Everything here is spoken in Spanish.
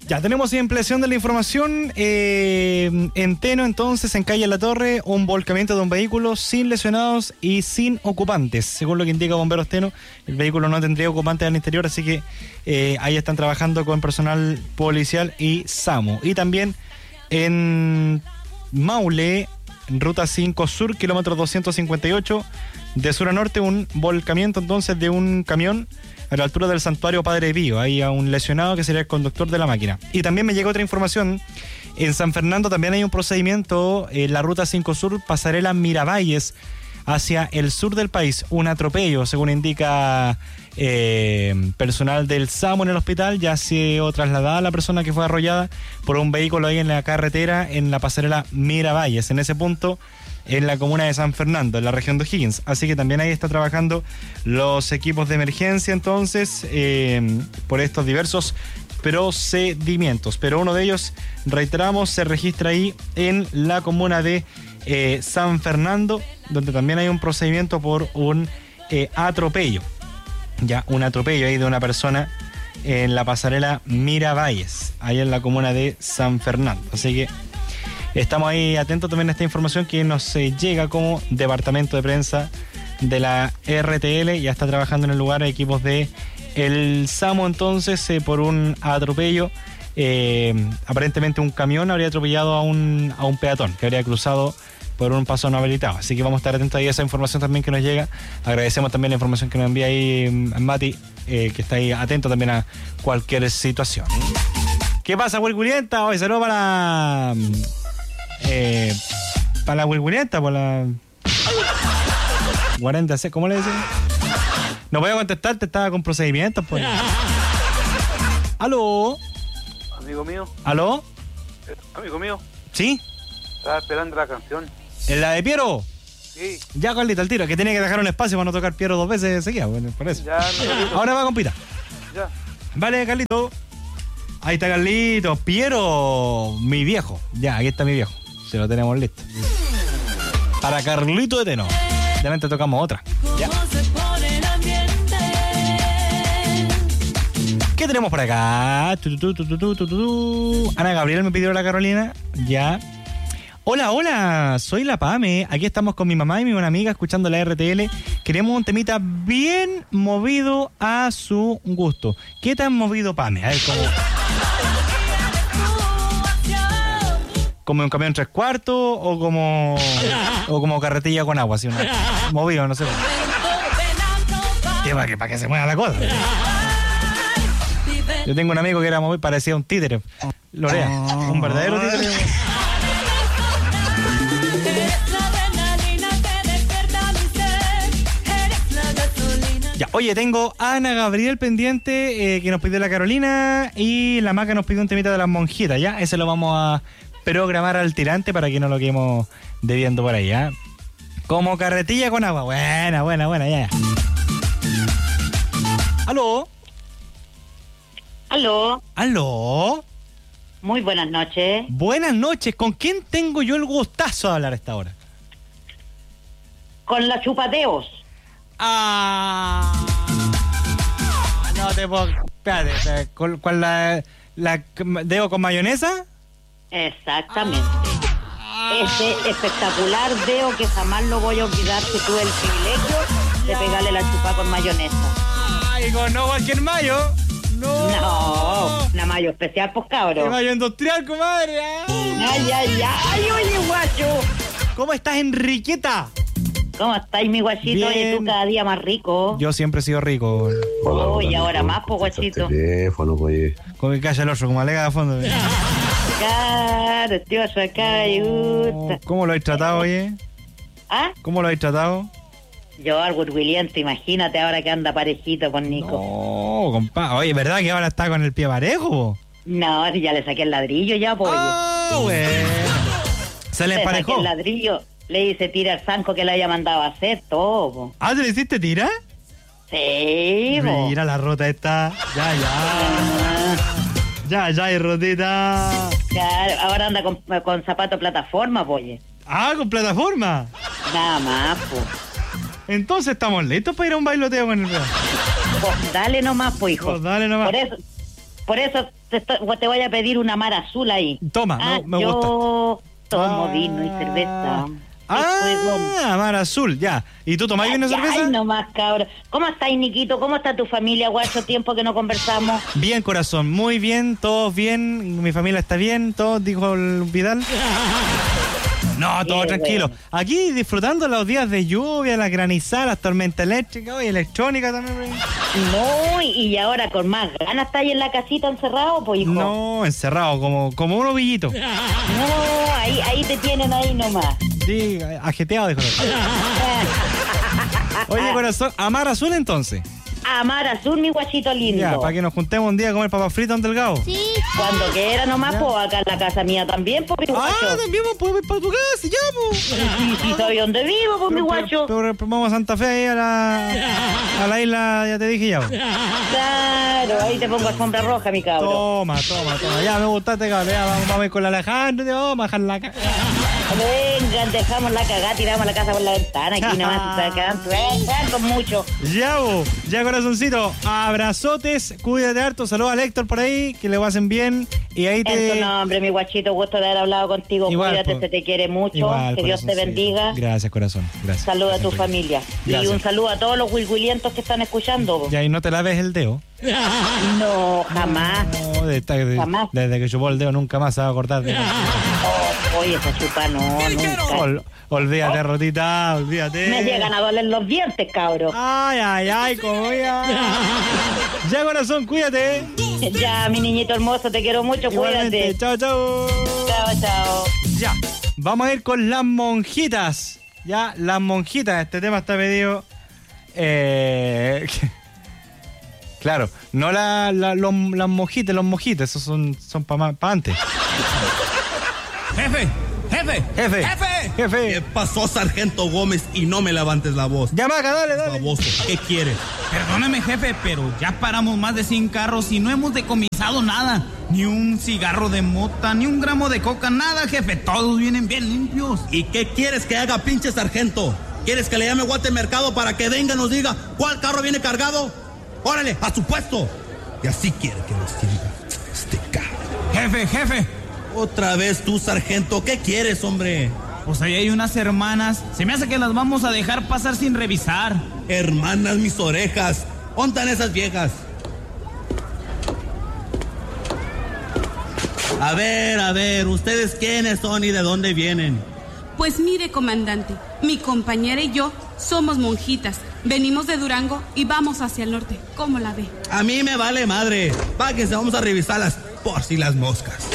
Ya, tenemos ampliación de la información. En Teno, entonces, en calle La Torre, un volcamiento de un vehículo sin lesionados y sin ocupantes. Según lo que indica Bomberos Teno, el vehículo no tendría ocupantes al interior, así que ahí están trabajando con personal policial y SAMU. Y también en Maule, ruta 5 Sur, kilómetro 258, de sur a norte, un volcamiento entonces de un camión a la altura del santuario Padre Pío. Hay a un lesionado que sería el conductor de la máquina. Y también me llegó otra información. En San Fernando también hay un procedimiento en la ruta 5 Sur, pasarela Miravalles, hacia el sur del país. Un atropello, según indica personal del SAMU en el hospital. Ya ha sido trasladada la persona que fue arrollada por un vehículo ahí en la carretera, en la pasarela Miravalles, en ese punto, en la comuna de San Fernando, en la región de O'Higgins. Así que también ahí está trabajando los equipos de emergencia, entonces, por estos diversos procedimientos. Pero uno de ellos, reiteramos, se registra ahí en la comuna de San Fernando, donde también hay un procedimiento por un atropello. Ya, un atropello ahí de una persona en la pasarela Miravalles, ahí en la comuna de San Fernando. Así que estamos ahí atentos también a esta información que nos llega como departamento de prensa de la RTL. Ya está trabajando en el lugar equipos de el SAMU, entonces, por un atropello. Aparentemente un camión habría atropellado a un peatón que habría cruzado por un paso no habilitado. Así que vamos a estar atentos ahí a esa información también que nos llega. Agradecemos también la información que nos envía ahí Mati, que está ahí atento también a cualquier situación. ¿Qué pasa, Wilgurienta? Hoy saludo para la Wilgurienta, por la 40C, ¿cómo le dicen? No voy a contestarte, estaba con procedimientos, pues. ¿Aló? Amigo mío. ¿Aló? Amigo mío. ¿Sí? Estaba esperando la canción. ¿En la de Piero? Sí. Ya, Carlito, al tiro, que tiene que dejar un espacio para no tocar Piero 2 veces seguidas, bueno, por eso. Ya, no. Ahora va, compita. Ya. Vale, Carlito. Ahí está Carlito. Piero, mi viejo. Ya, aquí está mi viejo. Se lo tenemos listo. Para Carlito de Teno. Delante tocamos otra. Ya. ¿Qué tenemos por acá? Ana Gabriel me pidió la Carolina. Ya. Hola, soy la Pame. Aquí estamos con mi mamá y mi buena amiga escuchando la RTL. Queremos un temita bien movido a su gusto. ¿Qué tan movido, Pame? A ver, ¿como un camión 3/4 o como carretilla con agua? Así movido, no sé. Para que se mueva la cosa. Yo tengo un amigo que era movido, parecía un títere. Lorea, un verdadero títere. Ya, oye, tengo a Ana Gabriel pendiente, que nos pidió la Carolina, y la Maca nos pidió un temita de las monjitas, ¿ya? Ese lo vamos a programar al tirante para que no lo quedemos debiendo por ahí, ¿ya? Como carretilla con agua. Buena, ya. ¿Aló? ¿Aló? Muy buenas noches. Buenas noches. ¿Con quién tengo yo el gustazo de hablar a esta hora? Con la Chupateos. No te puedo... Espérate, ¿con la Deo con mayonesa? Exactamente. Ese espectacular Deo que jamás lo voy a olvidar, que tuve el privilegio de pegarle la chupa con mayonesa. Ay, no cualquier mayo. No, una mayo especial, pues, cabro. Mayo industrial, comadre. Ay, oye, guacho. ¿Cómo estás, Enriqueta? ¿Cómo estáis, mi guachito? Bien. Oye, tú cada día más rico. Yo siempre he sido rico. Y ahora más, pues, guachito. Teléfono, pues. Con que calla el otro, como alega de fondo. Claro, tío, acá me gusta. ¿Cómo lo habéis tratado, oye? ¿Ah? ¿Cómo lo habéis tratado? Yo, Albert Williams, imagínate ahora que anda parejito con Nico. No, compadre. Oye, ¿verdad que ahora está con el pie parejo? No, si ya le saqué el ladrillo ya, pues. Bueno. Se le emparejó. Saqué el ladrillo, le hice tira al zanco que le haya mandado a hacer, todo, po. ¿Ah, te le hiciste tira? Sí, po. Mira la rota esta. Ya, y rotita. Claro, ahora anda con zapato plataforma, oye. Ah, con plataforma. Nada más, pues. Entonces estamos listos para ir a un bailoteo con el peón. Pues dale nomás, pues, hijo. Pues dale nomás. Por eso te voy a pedir una mar azul ahí. Toma, me gusta. Yo tomo vino y cerveza. Mar azul, ya. ¿Y tú tomás vino y cerveza? Ay, nomás, cabrón. ¿Cómo estás, Niquito? ¿Cómo está tu familia, guacho? Tiempo que no conversamos. Bien, corazón, muy bien, todos bien. Mi familia está bien, todos, dijo el Vidal. No, todo tranquilo. Bueno. Aquí disfrutando los días de lluvia, las granizadas, las tormentas eléctricas y electrónica también. No, y ahora con más ganas está ahí en la casita encerrado, pues, hijo. No, encerrado, como un ovillito. No, ahí te tienen ahí nomás. Sí, ajeteado, dijo. Oye, corazón, ¿amar azul entonces? Amar azul, mi guachito lindo. Ya, para que nos juntemos un día a comer papas fritas, don Delgado. Sí. Cuando quiera nomás, pues acá en la casa mía también, pues, mi guacho. También podemos ir para tu casa, ya, pues. Y soy donde vivo, pues, mi guacho. Pero vamos a Santa Fe, ahí a la isla, ya te dije ya. Claro, ahí te pongo alfombra roja, mi cabrón. Toma. Ya, me gustaste, cabrón. Ya, vamos a ir con la Alejandro, vamos a bajar la caga. Vengan, dejamos la cagada, tiramos la casa por la ventana, aquí nomás sacando, con mucho. Ya, corazoncito, abrazotes, cuídate harto, saludos a Héctor por ahí, que le pasen bien, y ahí En tu nombre, mi guachito, gusto de haber hablado contigo, Igual, cuídate, pues. se te quiere mucho, Igual, que Dios te corazoncito. bendiga. Gracias, corazón, gracias. Saluda a tu Gracias, familia. Gracias. Y un saludo a todos los wilwilientos que están escuchando. Ya, y no te laves el dedo. No, jamás. No, Jamás. desde que chupó el dedo nunca más se va a cortar. Oye, esa chupa no, nunca. Olvídate, Rotita, olvídate. Me llegan a doler los dientes, cabro. Ay, como ya. Ya, corazón, cuídate. Ya, mi niñito hermoso, te quiero mucho, Igualmente, cuídate. chao. Chao. Ya, vamos a ir con las monjitas. Ya, las monjitas, este tema está pedido. Claro, no las mojitas, los mojitos, esos son para antes. Jefe. Jefe. ¿Qué pasó, Sargento Gómez? Y no me levantes la voz. Llamaca, dale. Baboso, ¿qué quieres? Perdóneme, jefe, pero ya paramos más de 100 carros y no hemos decomisado nada. Ni un cigarro de mota, ni un gramo de coca, nada, jefe. Todos vienen bien limpios. ¿Y qué quieres que haga, pinche sargento? ¿Quieres que le llame Guate Mercado para que venga y nos diga cuál carro viene cargado? ¡Órale, a su puesto! Y así quiere que nos diga este carro. Jefe. Otra vez tú, sargento. ¿Qué quieres, hombre? Pues ahí hay unas hermanas. Se me hace que las vamos a dejar pasar sin revisar. Hermanas, mis orejas. ¿Dónde están esas viejas? A ver, ¿ustedes quiénes son y de dónde vienen? Pues mire, comandante, mi compañera y yo somos monjitas. Venimos de Durango y vamos hacia el norte. ¿Cómo la ve? A mí me vale madre. Páguense, vamos a revisarlas por si las moscas.